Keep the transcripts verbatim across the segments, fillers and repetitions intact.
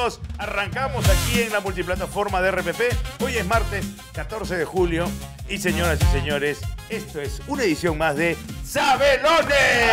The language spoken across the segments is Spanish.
todos. Arrancamos aquí en la multiplataforma de R P P. Hoy es martes catorce de julio. Y señoras y señores, esto es una edición más de Sabelones.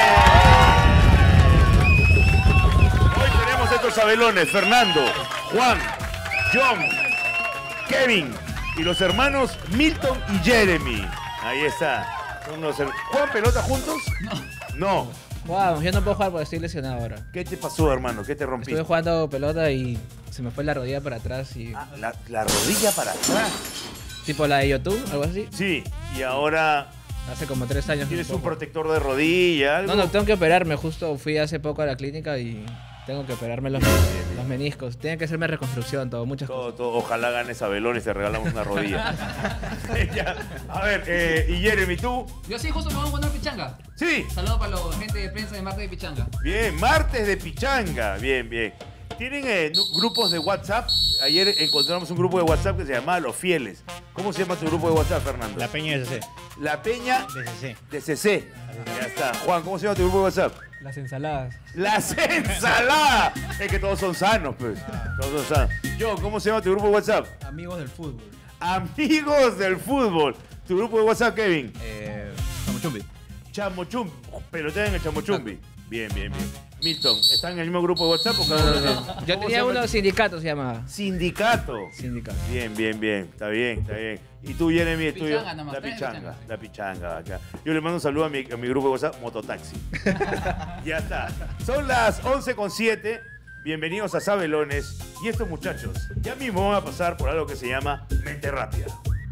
Hoy tenemos estos sabelones: Fernando, Juan, John, Kevin y los hermanos Milton y Jeremy. Ahí está. Son los her- ¿Juegan pelota juntos? No. No. Wow, yo no puedo jugar porque estoy lesionado ahora. ¿Qué te pasó, hermano? ¿Qué te rompiste? Estuve jugando pelota y se me fue la rodilla para atrás y... Ah, la, la rodilla para atrás. Tipo la de YouTube, algo así. Sí, y ahora Hace como tres años. tienes que un no puedo. protector de rodilla, algo. No, no, tengo que operarme. Justo fui hace poco a la clínica y tengo que operarme los, Bien, bien, bien. los meniscos. Tienen que hacerme reconstrucción, todo, muchas Todo, cosas. todo, ojalá ganes Sabelón y te regalamos una rodilla. Ya, a ver, eh, y Jeremy, ¿tú? Yo sí, justo me voy a poner pichanga. Sí. Saludos para la gente de prensa de Marte de Pichanga. Bien, martes de pichanga. Bien, bien. ¿Tienen eh, nu- grupos de WhatsApp? Ayer encontramos un grupo de WhatsApp que se llamaba Los Fieles. ¿Cómo se llama tu grupo de WhatsApp, Fernando? La Peña de C C. La Peña De C C. de C C. Ya está. Juan, ¿cómo se llama tu grupo de WhatsApp? Las ensaladas. Las ensaladas. Es que todos son sanos, pues. Todos son sanos. Yo, ¿cómo se llama tu grupo de WhatsApp? Amigos del fútbol. Amigos del fútbol. ¿Tu grupo de WhatsApp, Kevin? Eh, Chamochumbi. Chamochumbi. Pelotera en el Chamochumbi. Bien, bien, bien. Milton, ¿están en el mismo grupo de WhatsApp o No, cada no, uno no. tiene- Yo ¿Cómo tenía se llama? uno sindicato, se llamaba. Sindicato. Sindicato. Bien, bien, bien. Está bien, está bien. ¿Y tú, Jeremy, es tuyo? Pichanga nomás, La tres pichanga. pichangas. La pichanga acá. Yo le mando un saludo a mi, a mi grupo de WhatsApp, Mototaxi. Ya está. Son las once con siete. Bienvenidos a Sabelones. Y estos muchachos ya mismo van a pasar por algo que se llama Mente Rápida.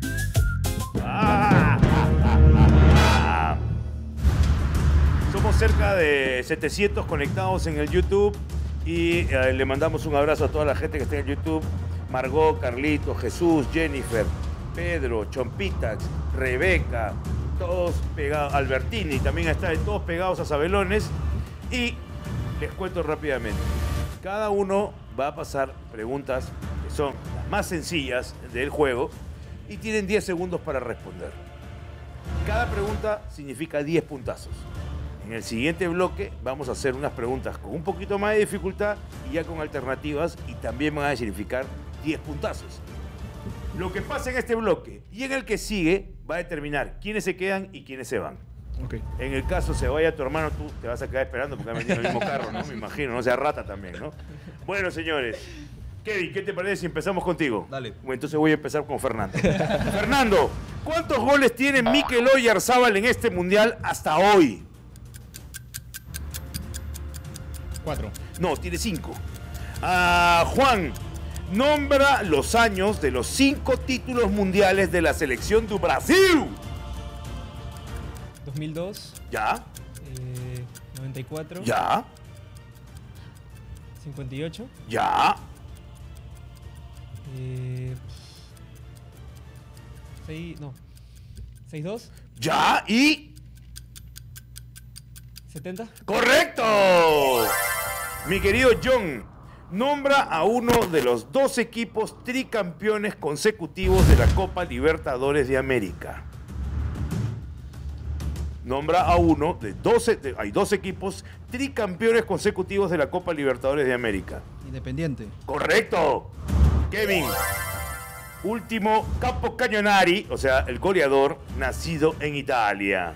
Ah, ah, ah, ah. Somos cerca de setecientos conectados en el YouTube y eh, le mandamos un abrazo a toda la gente que está en el YouTube. Margot, Carlito, Jesús, Jennifer, Pedro, Chompitax, Rebeca, todos pegados. Albertini también está, todos pegados a Sabelones. Y les cuento rápidamente. Cada uno va a pasar preguntas que son las más sencillas del juego y tienen diez segundos para responder. Cada pregunta significa diez puntazos. En el siguiente bloque vamos a hacer unas preguntas con un poquito más de dificultad y ya con alternativas y también van a significar diez puntazos. Lo que pasa en este bloque y en el que sigue va a determinar quiénes se quedan y quiénes se van. Ok. En el caso se vaya tu hermano, tú te vas a quedar esperando porque ha venido en el mismo carro, ¿no? Me imagino, no sea rata también, ¿no? Bueno, señores. Kevin, ¿qué te parece si empezamos contigo? Dale. Bueno, entonces voy a empezar con Fernando. Fernando, ¿cuántos goles tiene Mikel Oyarzábal en este mundial hasta hoy? Cuatro. No, tiene cinco. Ah, Juan, nombra los años de los cinco títulos mundiales de la selección do Brasil. dos mil dos, ¿Ya? eh, noventa y cuatro, ¿Ya? cincuenta y ocho, ¿Ya? eh, seis, no, sesenta y dos, ¿Ya? ¿Y? setenta, ¡Correcto! Mi querido John, nombra a uno de los dos equipos tricampeones consecutivos de la Copa Libertadores de América. Nombra a uno de doce, de- hay dos equipos tricampeones consecutivos de la Copa Libertadores de América. Independiente. ¡Correcto! Kevin, último Capo Cañonari, o sea, el goleador nacido en Italia.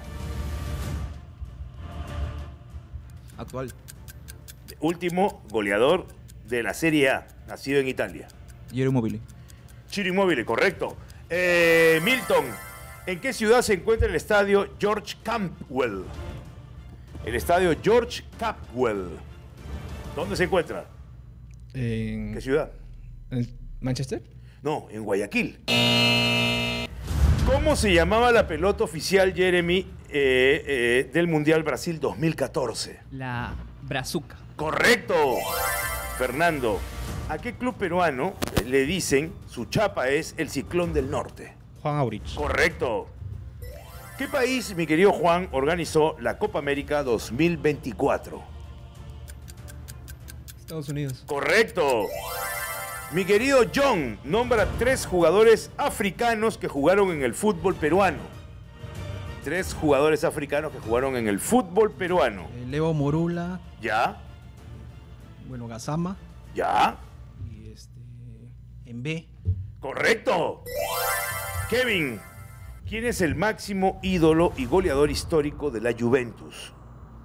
Actual. Último goleador de la Serie A, nacido en Italia. Jero Immobile. Ciro Immobile, correcto. Eh, Milton, ¿en qué ciudad se encuentra el estadio George Campbell? El estadio George Campbell. ¿Dónde se encuentra? ¿En, ¿Qué ciudad? en Manchester? No, en Guayaquil. ¿Cómo se llamaba la pelota oficial, Jeremy, eh, eh, del Mundial Brasil dos mil catorce? La Brazuca. Correcto. Fernando, ¿a qué club peruano le dicen su chapa es el Ciclón del Norte? Juan Aurich. Correcto. ¿Qué país, mi querido Juan, organizó la Copa América dos mil veinticuatro? Estados Unidos, Correcto. Mi querido John, nombra tres jugadores africanos que jugaron en el fútbol peruano. Tres jugadores africanos que jugaron en el fútbol peruano. Eh, Leo Morula, ¿Ya? bueno, Gazama ¿Ya? y Este, en B. ¡Correcto! Kevin, ¿quién es el máximo ídolo y goleador histórico de la Juventus?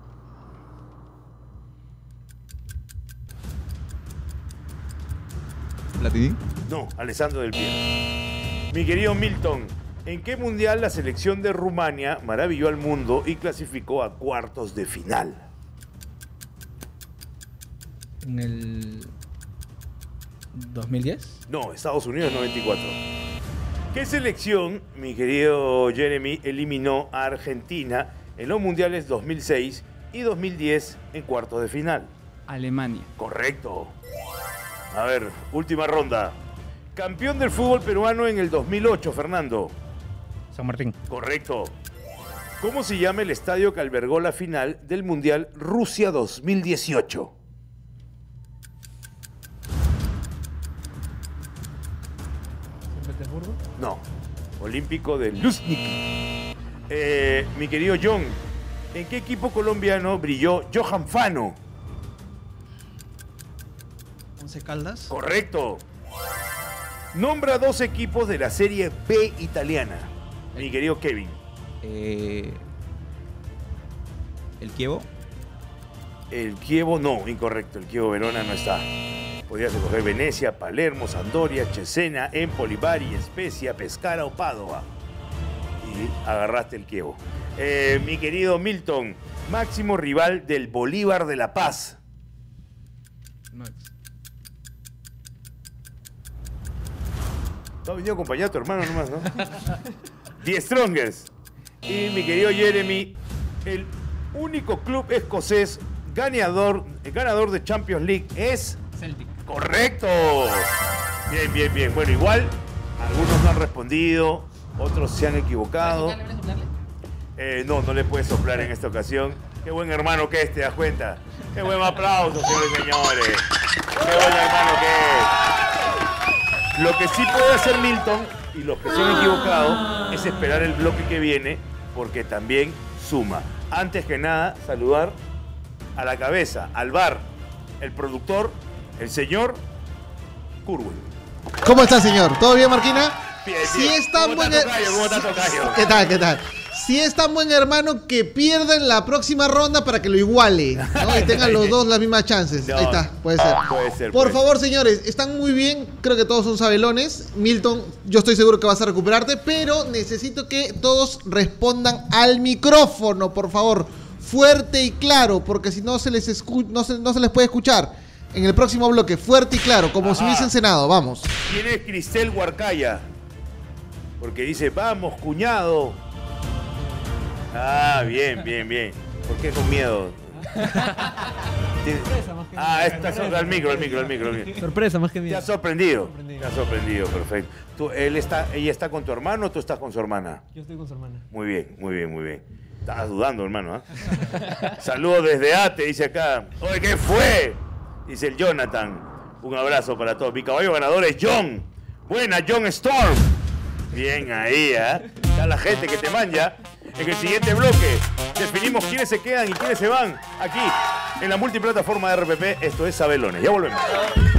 Platini. No, Alessandro Del Piero. Mi querido Milton, ¿en qué mundial la selección de Rumania maravilló al mundo y clasificó a cuartos de final? En el dos mil diez. No, Estados Unidos noventa y cuatro. ¿Qué selección, mi querido Jeremy, eliminó a Argentina en los mundiales dos mil seis y dos mil diez en cuartos de final? Alemania. Correcto. A ver, última ronda. Campeón del fútbol peruano en el dos mil ocho, Fernando. San Martín. Correcto. ¿Cómo se llama el estadio que albergó la final del Mundial Rusia dos mil dieciocho? ¿San Petersburgo? No, Olímpico de Luzhniki. Eh, mi querido John, ¿en qué equipo colombiano brilló Johan Fano? Once Caldas. Correcto. Nombra dos equipos de la Serie B italiana. Mi querido Kevin. Eh, el Chievo. El Chievo, no, incorrecto. El Chievo Verona no está. Podrías escoger Venecia, Palermo, Sampdoria, Cesena, Empoli, Bari, Spezia, Pescara o Padova. Y agarraste el Chievo. Eh, mi querido Milton, máximo rival del Bolívar de La Paz. Max. No ha venido acompañado a tu hermano nomás, ¿no? The Strongest. Y mi querido Jeremy, el único club escocés ganador, ganador de Champions League es... Celtic. ¡Correcto! Bien, bien, bien. Bueno, igual, algunos no han respondido, otros se han equivocado. ¿Puedes soplarle, puedes soplarle? Eh, no, no le puedes soplar en esta ocasión. Qué buen hermano que es, ¿te das cuenta? Qué buen aplauso, señores y señores. Qué buen hermano que es. Lo que sí puede hacer Milton, y los que se han equivocado, es esperar el bloque que viene, porque también suma. Antes que nada, saludar a la cabeza, al bar, el productor, el señor Curwen. ¿Cómo está, señor? ¿Todo bien, Marquina? Bien, Si bien. es tan ¿Cómo buen está, tocayo? ¿Cómo está, tocayo? ¿Qué tal, qué tal? Si es tan buen hermano, que pierda en la próxima ronda para que lo iguale, ¿no? Y tengan los dos las mismas chances. No, Ahí está, puede ser. Puede ser. Por puede favor, señores, están muy bien. Creo que todos son sabelones. Milton, yo estoy seguro que vas a recuperarte, pero necesito que todos respondan al micrófono, por favor. Fuerte y claro, porque si no se les escu- no se, no se les puede escuchar. En el próximo bloque, fuerte y claro, como si Ajá. hubiesen cenado. Vamos. ¿Quién es Cristel Huarcaya? Porque dice, vamos, cuñado. Ah, bien, bien, bien. ¿Por qué con miedo? Sorpresa más que Ah, miedo. esta es el micro, el micro, el micro. El micro. Sorpresa más que ¿Te miedo. has sorprendido? Sorprendido. Te has sorprendido, perfecto. ¿Tú, él está, ¿Ella está con tu hermano o tú estás con su hermana? Yo estoy con su hermana. Muy bien, muy bien, muy bien. Estabas dudando, hermano, ¿ah? Saludos desde Ate, dice acá. Oye, ¿qué fue? Dice el Jonathan. Un abrazo para todos. Mi caballo ganador es John. Buena, John Storm. Bien ahí, ¿eh? Está la gente que te manja. En el siguiente bloque definimos quiénes se quedan y quiénes se van aquí en la multiplataforma de R P P. Esto es Sabelones. Ya volvemos.